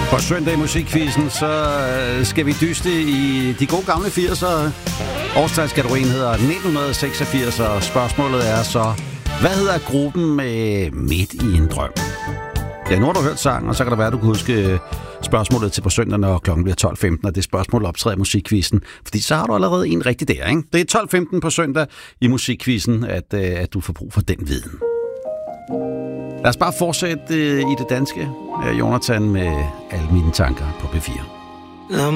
På søndag i musikquizzen, så skal vi dyste i de gode gamle 80'ere. Årstalskategorien hedder 1986, og spørgsmålet er så, hvad hedder gruppen med Midt i en drøm? Ja, nu har du hørt sangen, og så kan det være, at du kan huske spørgsmålet til på søndag, når klokken bliver 12.15, og det spørgsmål optræder i musikquizzen. Fordi så har du allerede en rigtig der, ikke? Det er 12.15 på søndag i musikquizzen, at du får brug for den viden. Lad os bare fortsætte i det danske, Jonathan, med alle mine tanker på P4. Lad